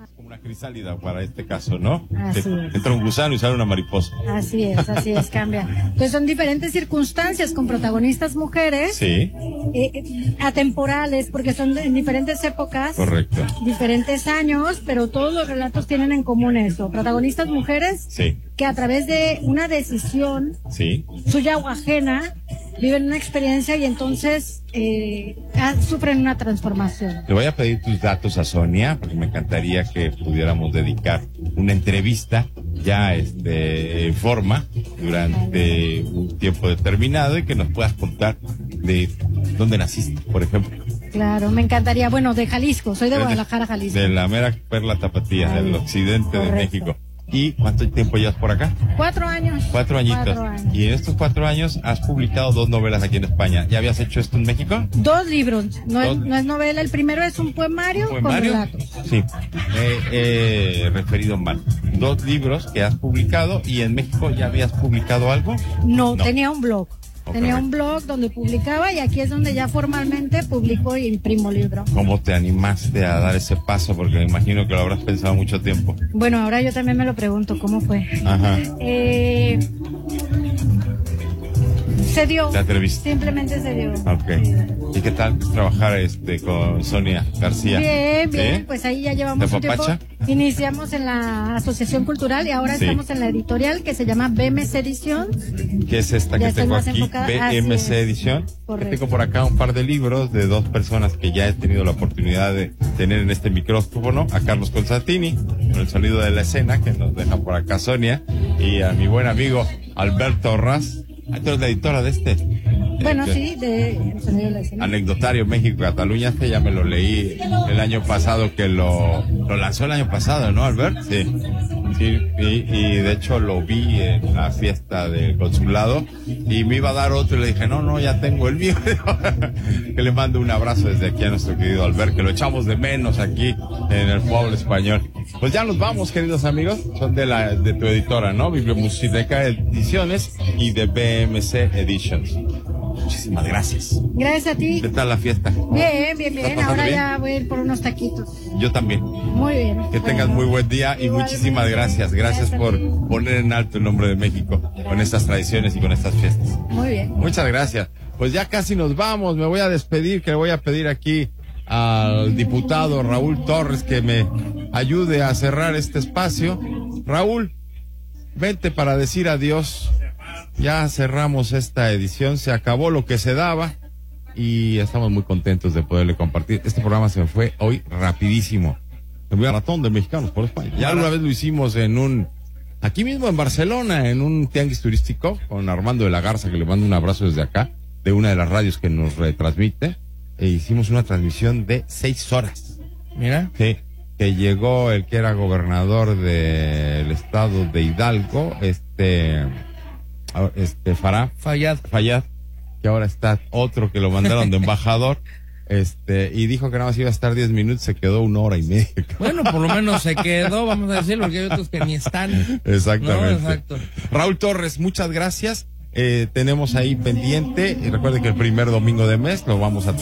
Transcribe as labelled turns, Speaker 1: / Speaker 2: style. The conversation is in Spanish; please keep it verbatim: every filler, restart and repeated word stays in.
Speaker 1: Como una crisálida para este caso, ¿no?
Speaker 2: Así
Speaker 1: Te,
Speaker 2: es.
Speaker 1: entra un gusano y sale una mariposa.
Speaker 2: Así es, así es, cambia. Entonces son diferentes circunstancias con protagonistas mujeres,
Speaker 1: Sí,
Speaker 2: eh, eh, atemporales, porque son de- en diferentes épocas,
Speaker 1: correcto.
Speaker 2: diferentes años, pero todos los relatos tienen en común eso. Protagonistas mujeres
Speaker 1: Sí,
Speaker 2: que a través de una decisión
Speaker 1: sí.
Speaker 2: suya o ajena viven una experiencia y entonces eh, ah, sufren una transformación.
Speaker 1: Le voy a pedir tus datos a Sonia, porque me encantaría que pudiéramos dedicar una entrevista ya este, en forma durante un tiempo determinado y que nos puedas contar de dónde naciste, por ejemplo.
Speaker 2: Claro, me encantaría. Bueno, de Jalisco, soy de
Speaker 1: De-
Speaker 2: Guadalajara, Jalisco.
Speaker 1: De la mera perla tapatía,
Speaker 2: Ahí,
Speaker 1: del occidente de
Speaker 2: correcto.
Speaker 1: México. ¿Y cuánto tiempo llevas por acá?
Speaker 2: Cuatro años.
Speaker 1: Cuatro añitos.
Speaker 2: Cuatro años.
Speaker 1: Y en estos cuatro años has publicado dos novelas aquí en España. ¿Ya habías hecho esto en México?
Speaker 2: Dos libros, no,
Speaker 1: Dos.
Speaker 2: Es, no es novela. El primero es un poemario,
Speaker 1: ¿Poemario?
Speaker 2: con relatos.
Speaker 1: Sí, he he referido mal. Dos libros que has publicado y en México ya habías publicado algo.
Speaker 2: No,
Speaker 1: No.
Speaker 2: tenía un blog.
Speaker 1: Oh,
Speaker 2: tenía un
Speaker 1: correcto.
Speaker 2: blog donde publicaba y aquí es donde ya formalmente publico y imprimo libro.
Speaker 1: ¿Cómo te animaste a dar ese paso? Porque me imagino que lo habrás pensado mucho tiempo.
Speaker 2: Bueno, ahora yo también me lo pregunto, ¿cómo fue?
Speaker 1: Ajá.
Speaker 2: Eh, se dio.
Speaker 1: ¿Te atreviste?
Speaker 2: Simplemente se dio.
Speaker 1: Ok. ¿Y qué tal trabajar este con Sonia García?
Speaker 2: Bien, bien,
Speaker 1: ¿Eh?
Speaker 2: pues ahí ya llevamos
Speaker 1: ¿De
Speaker 2: un tiempo.
Speaker 1: Papacha?
Speaker 2: Iniciamos en la Asociación Cultural y ahora
Speaker 1: Sí.
Speaker 2: estamos en la editorial que se llama B M C Edición.
Speaker 1: ¿Qué es esta
Speaker 2: Ya
Speaker 1: que
Speaker 2: estoy
Speaker 1: tengo
Speaker 2: más
Speaker 1: aquí?
Speaker 2: enfocada.
Speaker 1: B M C
Speaker 2: Así es.
Speaker 1: Edición.
Speaker 2: Correcto.
Speaker 1: Que tengo por acá un par de libros de dos personas que ya he tenido la oportunidad de tener en este micrófono. A Carlos Constantini, con el sonido de la escena, que nos deja por acá Sonia. Y a mi buen amigo Alberto Orraz. Ah, tú eres la editora de este.
Speaker 2: Bueno,
Speaker 1: Eh,
Speaker 2: sí, de, el sonido de la escena.
Speaker 1: Anecdotario México-Cataluña, que ya me lo leí el año pasado, que lo, lo lanzó el año pasado, ¿no, Albert? Sí. Sí, y, y de hecho lo vi en la fiesta del consulado y me iba a dar otro y le dije, no, no, ya tengo el mío. Que le mando un abrazo desde aquí a nuestro querido Albert, que lo echamos de menos aquí en el pueblo español. Pues ya nos vamos, queridos amigos, son de la de tu editora, ¿no? Bibliomusica Ediciones y de B M C Editions. Muchísimas gracias.
Speaker 2: Gracias a ti.
Speaker 1: ¿Qué tal la fiesta?
Speaker 2: Bien, bien,
Speaker 1: ¿Estás
Speaker 2: bien.
Speaker 1: pasando
Speaker 2: Ahora
Speaker 1: bien?
Speaker 2: ya voy a ir por unos taquitos.
Speaker 1: Yo también.
Speaker 2: Muy bien.
Speaker 1: Que tengas muy buen día y
Speaker 2: Igualmente.
Speaker 1: muchísimas gracias. Gracias
Speaker 2: Gracias a
Speaker 1: por
Speaker 2: ti.
Speaker 1: poner en alto el nombre de México con estas tradiciones y con estas fiestas.
Speaker 2: Muy bien.
Speaker 1: Muchas gracias. Pues ya casi nos vamos. Me voy a despedir, que le voy a pedir aquí al diputado Raúl Torres que me ayude a cerrar este espacio. Raúl, vente para decir adiós. Ya cerramos esta edición, se acabó lo que se daba y estamos muy contentos de poderle compartir. Este programa se me fue hoy rapidísimo. Me voy a ratón de Mexicanos por España. Ya una vez lo hicimos en un, aquí mismo en Barcelona, en un tianguis turístico con Armando de la Garza, que le mando un abrazo desde acá, de una de las radios que nos retransmite. E hicimos una transmisión de seis horas.
Speaker 3: Mira.
Speaker 1: Sí, que llegó el que era gobernador del estado de Hidalgo, este, este Farah,
Speaker 3: Fallad.
Speaker 1: Fayad, que ahora está otro que lo mandaron de embajador, este, y dijo que nada más iba a estar diez minutos, se quedó una hora y media.
Speaker 3: Bueno, por lo menos se quedó, vamos a decirlo, porque hay otros que ni están.
Speaker 1: Exactamente.
Speaker 3: No, exacto.
Speaker 1: Raúl Torres, muchas gracias. Eh, tenemos ahí pendiente, y recuerden que el primer domingo de mes lo vamos a tener